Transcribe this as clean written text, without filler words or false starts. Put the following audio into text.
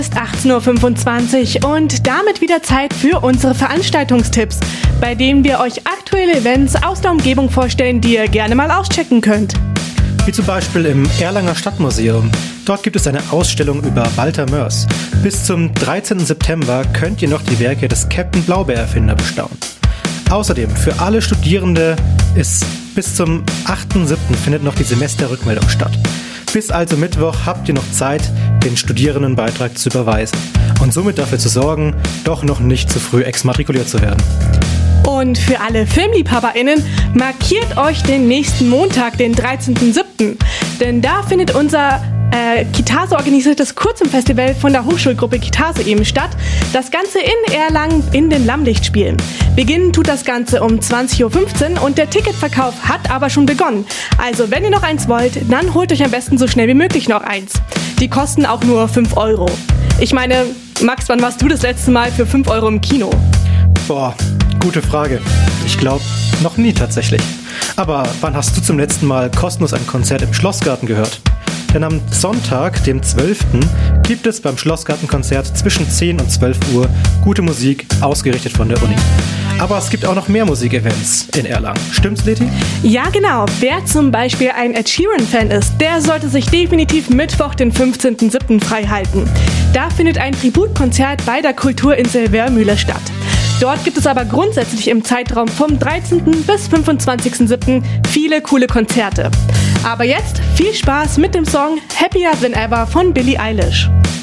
Es ist 18.25 Uhr und damit wieder Zeit für unsere Veranstaltungstipps, bei denen wir euch aktuelle Events aus der Umgebung vorstellen, die ihr gerne mal auschecken könnt. Wie zum Beispiel im Erlanger Stadtmuseum. Dort gibt es eine Ausstellung über Walter Moers. Bis zum 13. September könnt ihr noch die Werke des Captain Blaubeer-Erfinder bestaunen. Außerdem für alle Studierende ist bis zum 8.7. findet noch die Semesterrückmeldung statt. Bis also Mittwoch habt ihr noch Zeit, den Studierendenbeitrag zu überweisen und somit dafür zu sorgen, doch noch nicht zu früh exmatrikuliert zu werden. Und für alle FilmliebhaberInnen, markiert euch den nächsten Montag, den 13.07., denn da findet unser Kitase organisiertes Kurzfilmfestival von der Hochschulgruppe Kitase eben statt. Das Ganze in Erlangen in den Lammlichtspielen. Beginnen tut das Ganze um 20.15 Uhr und der Ticketverkauf hat aber schon begonnen. Also wenn ihr noch eins wollt, dann holt euch am besten so schnell wie möglich noch eins. Die kosten auch nur 5 Euro. Ich meine, Max, wann warst du das letzte Mal für 5 Euro im Kino? Boah, gute Frage. Ich glaube, noch nie tatsächlich. Aber wann hast du zum letzten Mal kostenlos ein Konzert im Schlossgarten gehört? Denn am Sonntag, dem 12., gibt es beim Schlossgartenkonzert zwischen 10 und 12 Uhr gute Musik, ausgerichtet von der Uni. Aber es gibt auch noch mehr Musikevents in Erlangen. Stimmt's, Leti? Ja, genau. Wer zum Beispiel ein Ed Sheeran-Fan ist, der sollte sich definitiv Mittwoch, den 15.07. frei halten. Da findet ein Tributkonzert bei der Kulturinsel Wörmühle statt. Dort gibt es aber grundsätzlich im Zeitraum vom 13. bis 25.07. viele coole Konzerte. Aber jetzt viel Spaß mit dem Song Happier Than Ever von Billie Eilish.